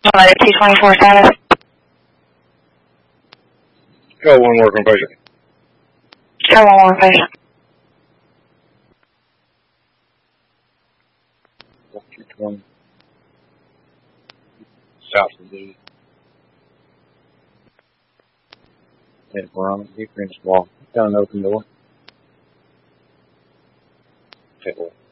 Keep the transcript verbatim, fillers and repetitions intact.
T twenty-four status. Go one working patient. Go one more patient. two twenty. South of the head we're on the Ukraine's wall. Got an open door. Take a look.